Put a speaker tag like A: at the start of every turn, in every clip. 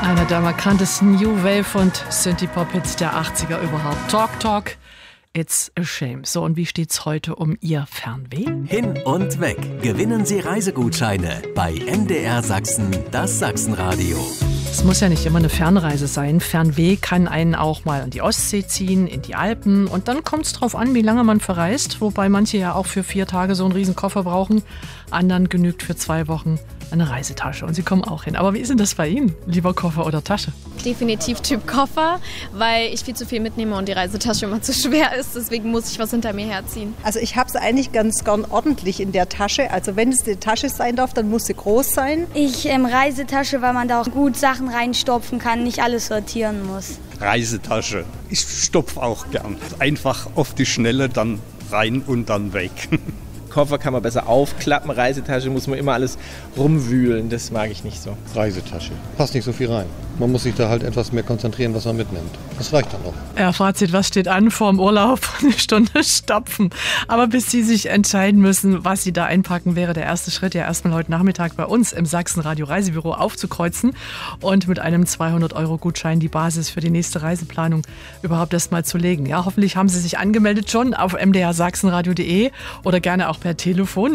A: Einer der markantesten New Wave und Synthie-Pop-Hits der 80er überhaupt. Talk, Talk, it's a shame. So, und wie steht's heute um Ihr Fernweh?
B: Hin und weg. Gewinnen Sie Reisegutscheine bei MDR Sachsen, das Sachsenradio.
A: Es muss ja nicht immer eine Fernreise sein. Fernweh kann einen auch mal an die Ostsee ziehen, in die Alpen. Und dann kommt es drauf an, wie lange man verreist. Wobei manche ja auch für 4 Tage so einen riesen Koffer brauchen. Anderen genügt für 2 Wochen eine Reisetasche. Und Sie kommen auch hin. Aber wie ist denn das bei Ihnen? Lieber Koffer oder Tasche?
C: Definitiv Typ Koffer, weil ich viel zu viel mitnehme und die Reisetasche immer zu schwer ist. Deswegen muss ich was hinter mir herziehen.
D: Also ich habe es eigentlich ganz gern ordentlich in der Tasche. Also wenn es eine Tasche sein darf, dann muss sie groß sein.
E: Ich Reisetasche, weil man da auch gut Sachen reinstopfen kann, nicht alles sortieren muss.
F: Reisetasche. Ich stopfe auch gern. Einfach auf die Schnelle dann rein und dann weg.
G: Koffer kann man besser aufklappen, Reisetasche muss man immer alles rumwühlen, das mag ich nicht so.
H: Reisetasche, passt nicht so viel rein. Man muss sich da halt etwas mehr konzentrieren, was man mitnimmt. Das reicht dann auch.
A: Ja, Fazit, was steht an vorm Urlaub? Eine Stunde stopfen. Aber bis Sie sich entscheiden müssen, was Sie da einpacken, wäre der erste Schritt ja erstmal heute Nachmittag bei uns im Sachsenradio Reisebüro aufzukreuzen und mit einem 200-Euro-Gutschein die Basis für die nächste Reiseplanung überhaupt erstmal zu legen. Ja, hoffentlich haben Sie sich angemeldet schon auf mdrsachsenradio.de oder gerne auch per Telefon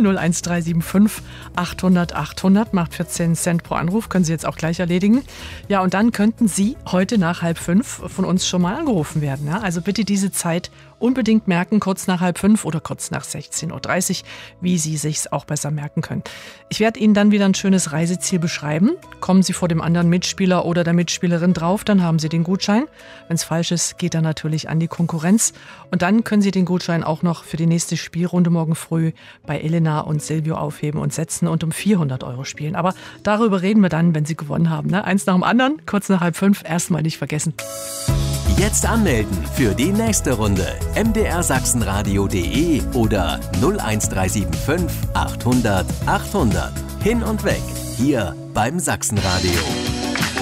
A: 01375 800 800, macht 14 Cent pro Anruf, können Sie jetzt auch gleich erledigen. Ja, und dann könnten Sie heute nach 4:30 von uns schon mal angerufen werden. Ja? Also bitte diese Zeit unbedingt merken, kurz nach 4:30 oder kurz nach 16:30 Uhr, wie Sie sich's auch besser merken können. Ich werde Ihnen dann wieder ein schönes Reiseziel beschreiben. Kommen Sie vor dem anderen Mitspieler oder der Mitspielerin drauf, dann haben Sie den Gutschein. Wenn es falsch ist, geht er natürlich an die Konkurrenz. Und dann können Sie den Gutschein auch noch für die nächste Spielrunde morgen früh bei Elena und Silvio aufheben und setzen und um 400 Euro spielen. Aber darüber reden wir dann, wenn Sie gewonnen haben. Ne? Eins nach dem anderen, kurz nach 4:30, erstmal nicht vergessen.
B: Jetzt anmelden für die nächste Runde. mdrsachsenradio.de oder 01375 800 800. Hin und weg, hier beim Sachsenradio.